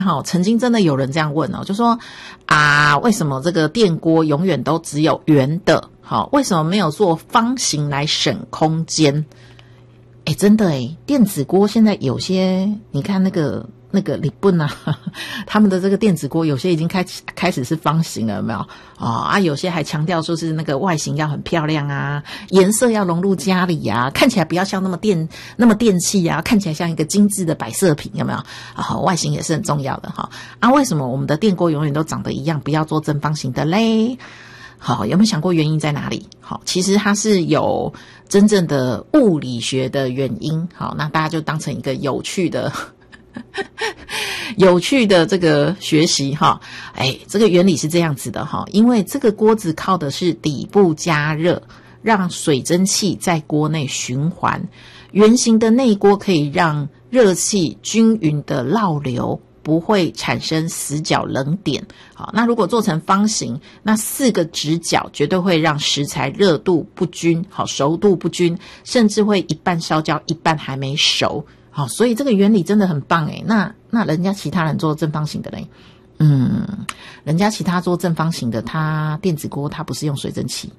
好，曾经真的有人这样问哦，就说啊，为什么这个电锅永远都只有圆的？好，为什么没有做方形来省空间？真的电子锅现在有些，你看那个日本啊，他们的这个电子锅有些已经开始是方形了，有没有有些还强调说是那个外形要很漂亮啊，颜色要融入家里啊，看起来不要像那么电器啊，看起来像一个精致的摆设品，有没有外形也是很重要的为什么我们的电锅永远都长得一样，不要做正方形的嘞？好，有没有想过原因在哪里？好，其实它是有真正的物理学的原因。好，那大家就当成一个有趣的这个学习这个原理是这样子的因为这个锅子靠的是底部加热，让水蒸气在锅内循环，圆形的内锅可以让热气均匀的绕流，不会产生死角冷点。好，那如果做成方形，那4个直角绝对会让食材热度不均，熟度不均，甚至会一半烧焦，一半还没熟。好，所以这个原理真的很棒那人家其他人做正方形的嘞？人家其他做正方形的，他电子锅他不是用水蒸气。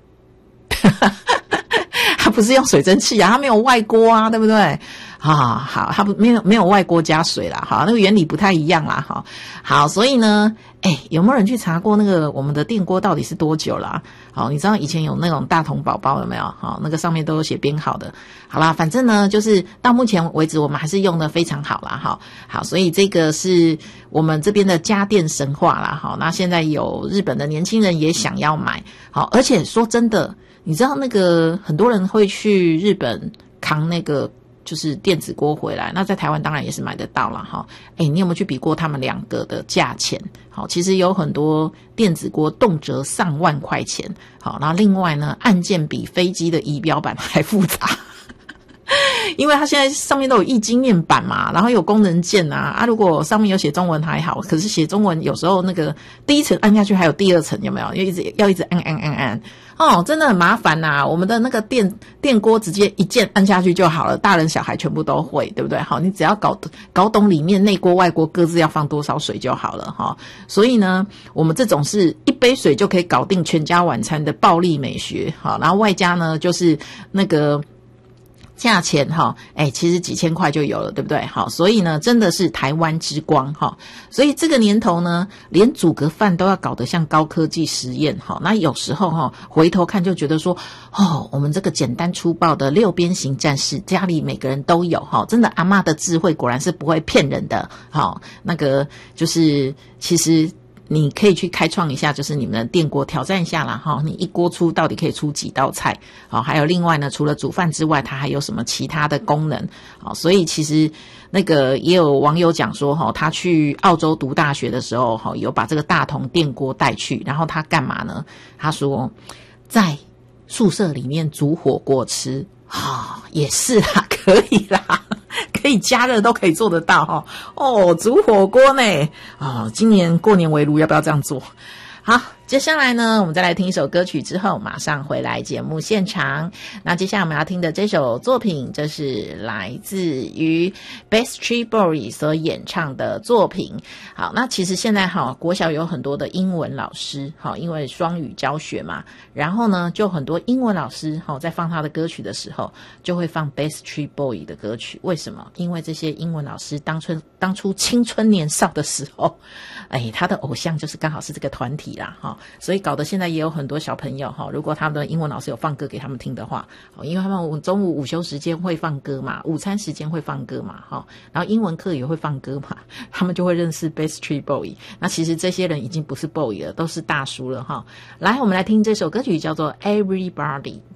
它不是用水蒸气啊，它没有外锅啊，对不对？好，它没有外锅加水啦，好，那个原理不太一样啦，好，所以呢，有没有人去查过那个我们的电锅到底是多久啦？好，你知道以前有那种大同宝宝有没有？好，那个上面都有写编号的。好啦，反正呢，就是到目前为止我们还是用得非常好啦，好，所以这个是我们这边的家电神话啦，好，那现在有日本的年轻人也想要买，好，而且说真的。你知道那个很多人会去日本扛那个就是电子锅回来，那在台湾当然也是买得到啦你有没有去比过他们2个的价钱？好，其实有很多电子锅动辄上万块钱。好，然后另外呢，按键比飞机的仪表板还复杂。因为它现在上面都有液晶面板嘛，然后有功能键如果上面有写中文还好，可是写中文有时候那个第一层按下去还有第2层，有没有？要一直按真的很麻烦我们的那个电锅直接一键按下去就好了，大人小孩全部都会，对不对？好，你只要搞懂里面内锅外锅各自要放多少水就好了所以呢，我们这种是一杯水就可以搞定全家晚餐的暴力美学然后外加呢就是那个价钱其实几千块就有了，对不对？好，所以呢真的是台湾之光所以这个年头呢，连煮个饭都要搞得像高科技实验那有时候回头看就觉得说我们这个简单粗暴的6边形战士家里每个人都有真的阿嬷的智慧果然是不会骗人的那个就是其实你可以去开创一下，就是你们的电锅挑战一下啦你一锅出到底可以出几道菜还有另外呢，除了煮饭之外它还有什么其他的功能所以其实那个也有网友讲说他去澳洲读大学的时候有把这个大同电锅带去，然后他干嘛呢？他说在宿舍里面煮火锅吃也是啦，可以啦，可以加热都可以做得到煮火锅呢今年过年围炉要不要这样做？好，接下来呢，我们再来听一首歌曲之后马上回来节目现场。那接下来我们要听的这首作品，这是来自于 Backstreet Boys 所演唱的作品。好，那其实现在国小有很多的英文老师因为双语教学嘛，然后呢就很多英文老师在放他的歌曲的时候就会放 Backstreet Boys 的歌曲。为什么？因为这些英文老师当初青春年少的时候他的偶像就是刚好是这个团体啦所以搞得现在也有很多小朋友如果他们的英文老师有放歌给他们听的话因为他们中午午休时间会放歌嘛，午餐时间会放歌嘛然后英文课也会放歌嘛，他们就会认识 Backstreet Boy。 那其实这些人已经不是 boy 了，都是大叔了来，我们来听这首歌曲叫做 Everybody。